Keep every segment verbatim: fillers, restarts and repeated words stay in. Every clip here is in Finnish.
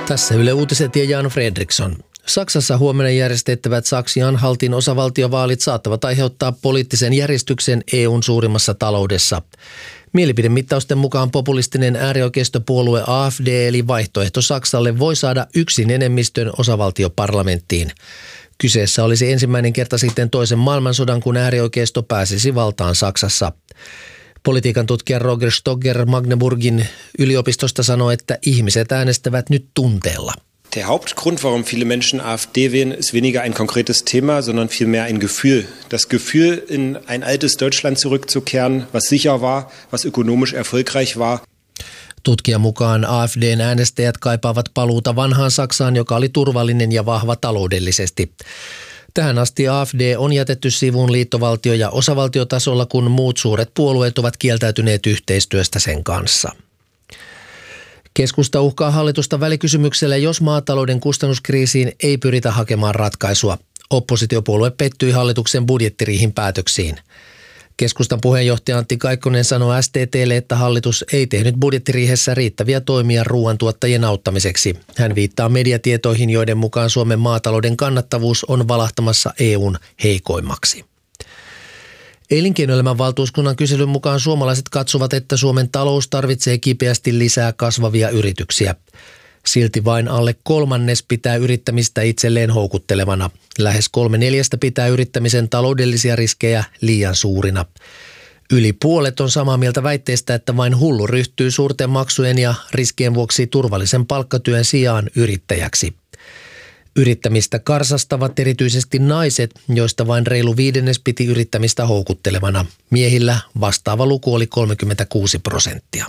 Tässä Yle Uutiset ja Jan Fredriksson. Saksassa huomenna järjestettävät Saksi-Anhaltin osavaltiovaalit saattavat aiheuttaa poliittisen järjestyksen E U:n suurimmassa taloudessa. Mielipidemittausten mukaan populistinen äärioikeistopuolue A F D eli Vaihtoehto Saksalle voi saada yksin enemmistön osavaltioparlamenttiin. Kyseessä olisi ensimmäinen kerta sitten toisen maailmansodan, kun äärioikeisto pääsisi valtaan Saksassa. Politiikan tutkija Roger Stogger Magdeburgin yliopistosta sanoi, että ihmiset äänestävät nyt tunteella. Der Hauptgrund, warum viele Menschen A F D wählen, ist weniger ein konkretes Thema, sondern vielmehr ein Gefühl. Das Gefühl, in ein altes Deutschland zurückzukehren, was sicher war, was ökonomisch erfolgreich war. Tutkijan mukaan A F D:n äänestäjät kaipaavat paluuta vanhaan Saksaan, joka oli turvallinen ja vahva taloudellisesti. Tähän asti A F D on jätetty sivuun liittovaltio- ja osavaltiotasolla, kun muut suuret puolueet ovat kieltäytyneet yhteistyöstä sen kanssa. Keskusta uhkaa hallitusta välikysymyksellä, jos maatalouden kustannuskriisiin ei pyritä hakemaan ratkaisua. Oppositiopuolue pettyi hallituksen budjettiriihin päätöksiin. Keskustan puheenjohtaja Antti Kaikkonen sanoi S T T:lle, että hallitus ei tehnyt budjettiriihessä riittäviä toimia ruoantuottajien auttamiseksi. Hän viittaa mediatietoihin, joiden mukaan Suomen maatalouden kannattavuus on valahtamassa E U:n heikoimmaksi. Elinkeinoelämän valtuuskunnan kyselyn mukaan suomalaiset katsovat, että Suomen talous tarvitsee kipeästi lisää kasvavia yrityksiä. Silti vain alle kolmannes pitää yrittämistä itselleen houkuttelevana. Lähes kolme neljästä pitää yrittämisen taloudellisia riskejä liian suurina. Yli puolet on samaa mieltä väitteestä, että vain hullu ryhtyy suurten maksujen ja riskien vuoksi turvallisen palkkatyön sijaan yrittäjäksi. Yrittämistä karsastavat erityisesti naiset, joista vain reilu viidennes piti yrittämistä houkuttelevana. Miehillä vastaava luku oli kolmekymmentäkuusi prosenttia.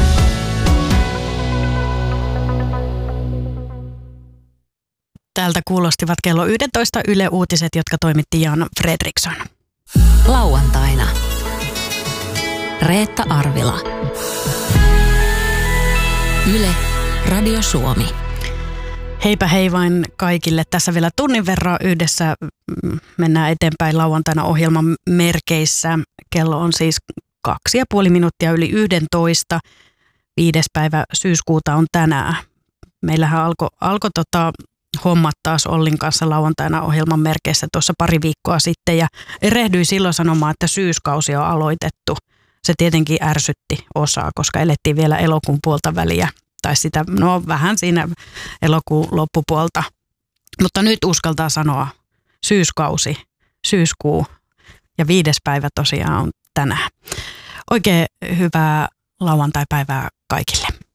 Täältä kuulostivat kello yksitoista Yle Uutiset, jotka toimitti Jan Fredriksson. Lauantaina. Reetta Arvila. Yle, Radio Suomi. Heipä hei vain kaikille. Tässä vielä tunnin verran yhdessä mennään eteenpäin lauantaina ohjelman merkeissä. Kello on siis kaksi ja puoli minuuttia yli yhdentoista. Viides päivä syyskuuta on tänään. Meillähän alkoi alko tota hommat taas Ollin kanssa lauantaina ohjelman merkeissä tuossa pari viikkoa sitten ja erehdyin silloin sanomaan, että syyskausi on aloitettu. Se tietenkin ärsytti osaa, koska elettiin vielä elokuun puolta väliä tai sitä, no vähän siinä elokuun loppupuolta. Mutta nyt uskaltaa sanoa syyskausi, syyskuu ja viides päivä tosiaan on tänään. Oikein hyvää lauantai-päivää kaikille.